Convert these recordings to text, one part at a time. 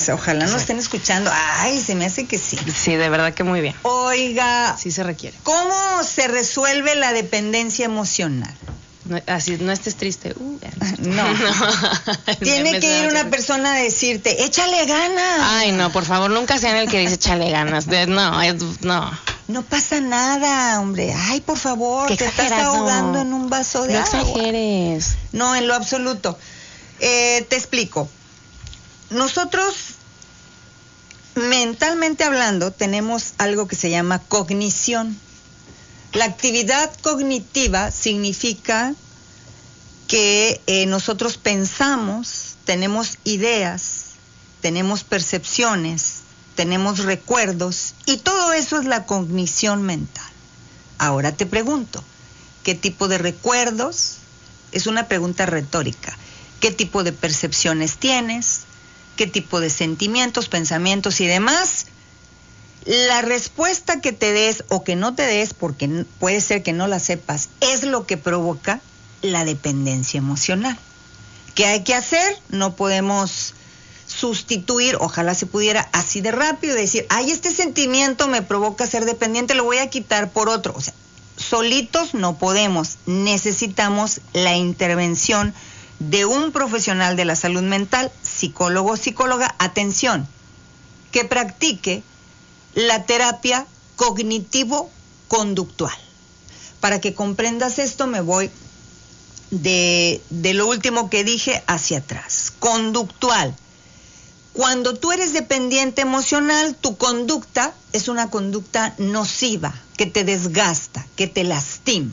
ojalá nos estén escuchando. Ay, se me hace que sí. Sí, de verdad que muy bien. Oiga, Sí se requiere. ¿cómo se resuelve la dependencia emocional? No, así, no estés triste. No. Tiene que ir una persona a decirte, échale ganas. Ay, no, por favor, nunca sean el que dice échale ganas. No. No pasa nada, hombre. Ay, por favor, Qué te estás exagerado. ahogando en un vaso de No agua. exageres. No, en lo absoluto. Te explico. Nosotros, mentalmente hablando, tenemos algo que se llama cognición. La actividad cognitiva significa que nosotros pensamos, tenemos ideas, tenemos percepciones, tenemos recuerdos, y todo eso es la cognición mental. Ahora te pregunto, ¿qué tipo de recuerdos? Es una pregunta retórica. ¿Qué tipo de percepciones tienes? ¿Qué tipo de sentimientos, pensamientos y demás? La respuesta que te des o que no te des, porque puede ser que no la sepas, es lo que provoca la dependencia emocional. ¿Qué hay que hacer? No podemos sustituir, ojalá se pudiera así de rápido decir, ay, este sentimiento me provoca ser dependiente, lo voy a quitar por otro. O sea, solitos no podemos, necesitamos la intervención de un profesional de la salud mental, psicólogo o psicóloga, atención, que practique la terapia cognitivo-conductual. Para que comprendas esto, me voy de lo último que dije hacia atrás. Conductual. Cuando tú eres dependiente emocional, tu conducta es una conducta nociva, que te desgasta, que te lastima.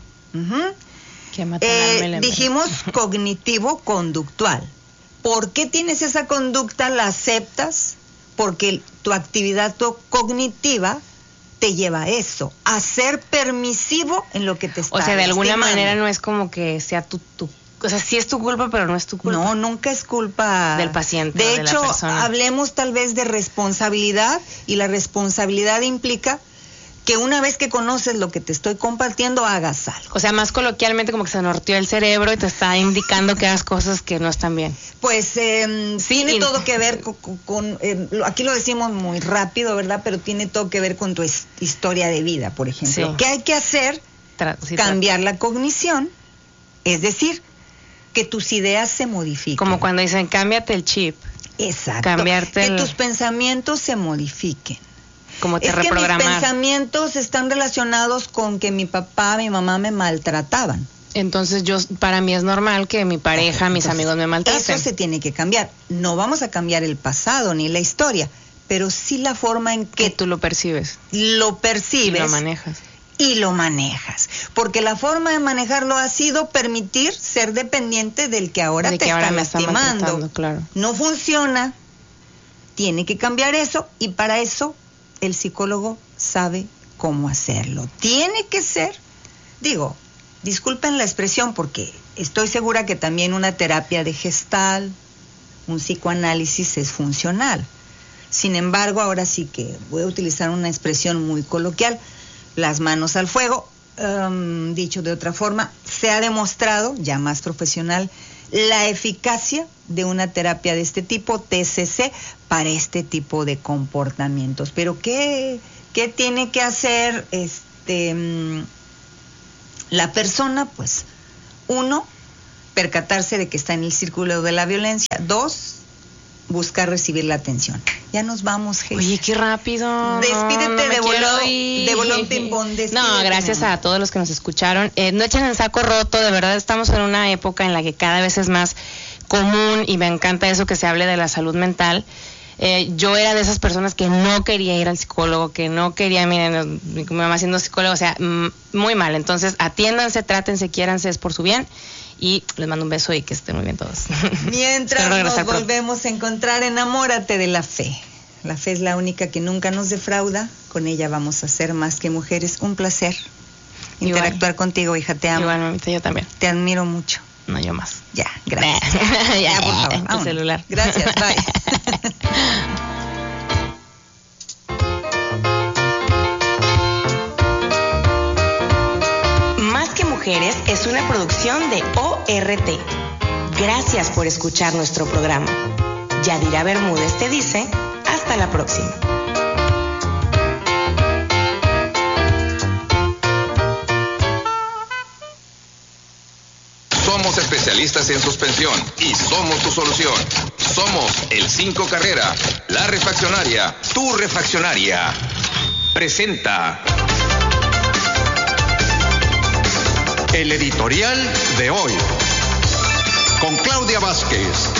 Dijimos cognitivo-conductual. ¿Por qué tienes esa conducta? ¿La aceptas? Porque tu actividad cognitiva te lleva a eso, a ser permisivo en lo que te está O sea, de alguna lastimando. manera no es como que sea tu o sea, sí es tu culpa, pero no es tu culpa. No, nunca es culpa del paciente. De o de hecho, la persona. hablemos tal vez de responsabilidad, y la responsabilidad implica que una vez que conoces lo que te estoy compartiendo, hagas algo. O sea, más coloquialmente como que se norteó el cerebro y te está indicando que hagas cosas que no están bien. Pues tiene todo que ver con aquí lo decimos muy rápido, ¿verdad? Pero tiene todo que ver con tu historia de vida, por ejemplo. Sí. ¿Qué hay que hacer? Cambiar la cognición, es decir, que tus ideas se modifiquen. Como cuando dicen, cámbiate el chip. Exacto. Cambiarte que tus pensamientos se modifiquen. Como te es que mis reprogramar. pensamientos están relacionados con que mi papá, mi mamá me maltrataban. Entonces para mí es normal que mi pareja, mis amigos me maltraten. Eso se tiene que cambiar. No vamos a cambiar el pasado ni la historia, pero sí la forma en que tú lo percibes. Lo percibes. Y lo manejas. Y lo manejas. Porque la forma de manejarlo ha sido permitir ser dependiente del que ahora te está lastimando. Claro. No funciona. Tiene que cambiar eso, y para eso el psicólogo sabe cómo hacerlo. Tiene que ser, disculpen la expresión, porque estoy segura que también una terapia de Gestalt, un psicoanálisis es funcional. Sin embargo, ahora sí que voy a utilizar una expresión muy coloquial, las manos al fuego. Dicho de otra forma, se ha demostrado, ya más profesional, la eficacia de una terapia de este tipo, TCC, para este tipo de comportamientos. Pero ¿qué tiene que hacer la persona? Pues, 1, percatarse de que está en el círculo de la violencia. 2, buscar recibir la atención. Ya nos vamos, Jesús. Oye, qué rápido. Despídete de bolón ping-pong. No, gracias a todos los que nos escucharon. No echen en saco roto, de verdad estamos en una época en la que cada vez es más común, y me encanta eso que se hable de la salud mental. Yo era de esas personas que no quería ir al psicólogo, que no quería, miren, mi mamá siendo psicóloga, o sea, muy mal. Entonces, atiéndanse, trátense, quiéranse, es por su bien. Y les mando un beso y que estén muy bien todos. Mientras nos volvemos a encontrar, enamórate de la fe. La fe es la única que nunca nos defrauda. Con ella vamos a ser más que mujeres. Un placer interactuar contigo, hija. Te amo. Igual, mamita, yo también. Te admiro mucho. No, yo más. Ya, gracias. ya, por favor. Tu celular. Gracias, bye. Más que Mujeres es una producción de ORT. Gracias por escuchar nuestro programa. Yadira Bermúdez te dice, hasta la próxima. Somos especialistas en suspensión y somos tu solución. Somos el 5 Carrera, la refaccionaria, tu refaccionaria. Presenta el editorial de hoy con Claudia Vázquez.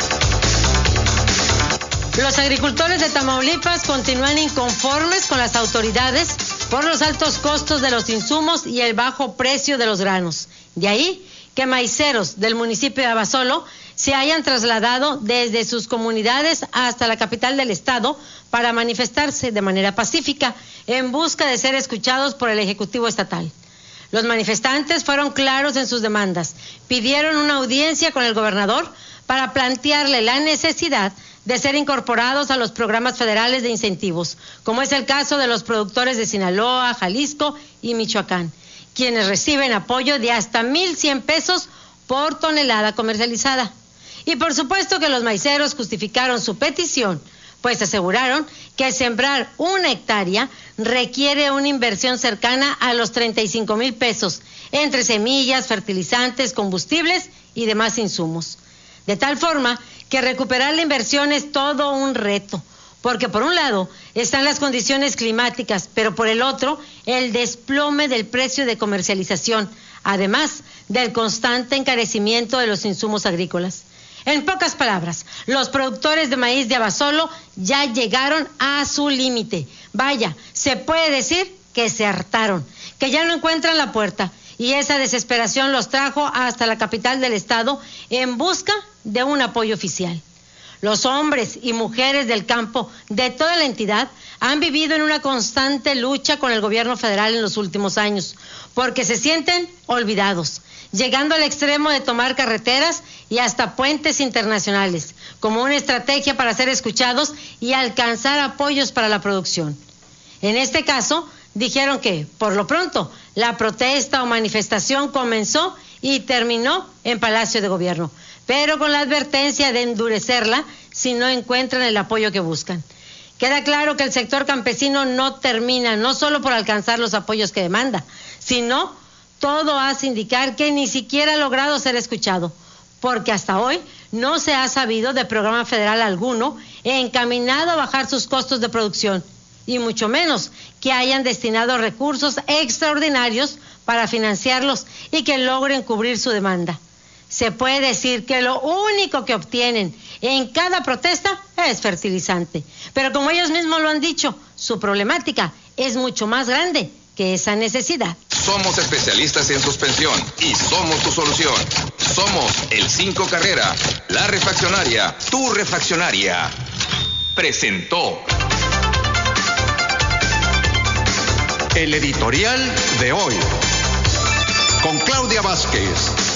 Los agricultores de Tamaulipas continúan inconformes con las autoridades por los altos costos de los insumos y el bajo precio de los granos. De ahí que maiceros del municipio de Abasolo se hayan trasladado desde sus comunidades hasta la capital del estado para manifestarse de manera pacífica en busca de ser escuchados por el Ejecutivo Estatal. Los manifestantes fueron claros en sus demandas, pidieron una audiencia con el gobernador para plantearle la necesidad de ser incorporados a los programas federales de incentivos, como es el caso de los productores de Sinaloa, Jalisco y Michoacán, quienes reciben apoyo de hasta 1,100 pesos por tonelada comercializada. Y por supuesto que los maiceros justificaron su petición, pues aseguraron que sembrar 1 hectárea requiere una inversión cercana a los 35,000 pesos, entre semillas, fertilizantes, combustibles y demás insumos. De tal forma que recuperar la inversión es todo un reto, porque por un lado están las condiciones climáticas, pero por el otro el desplome del precio de comercialización, además del constante encarecimiento de los insumos agrícolas. En pocas palabras, los productores de maíz de Abasolo ya llegaron a su límite. Vaya, se puede decir que se hartaron, que ya no encuentran la puerta, y esa desesperación los trajo hasta la capital del estado en busca de un apoyo oficial. Los hombres y mujeres del campo de toda la entidad han vivido en una constante lucha con el gobierno federal en los últimos años, porque se sienten olvidados, llegando al extremo de tomar carreteras y hasta puentes internacionales, como una estrategia para ser escuchados y alcanzar apoyos para la producción. En este caso, dijeron que, por lo pronto, la protesta o manifestación comenzó y terminó en Palacio de Gobierno, pero con la advertencia de endurecerla si no encuentran el apoyo que buscan. Queda claro que el sector campesino no termina, no solo por alcanzar los apoyos que demanda, sino todo hace indicar que ni siquiera ha logrado ser escuchado, porque hasta hoy no se ha sabido de programa federal alguno encaminado a bajar sus costos de producción, y mucho menos que hayan destinado recursos extraordinarios para financiarlos y que logren cubrir su demanda. Se puede decir que lo único que obtienen en cada protesta es fertilizante, pero como ellos mismos lo han dicho, su problemática es mucho más grande que esa necesidad. Somos especialistas en suspensión y somos tu solución. Somos el 5 Carrera, la refaccionaria, tu refaccionaria. Presentó el editorial de hoy con Claudia Vázquez.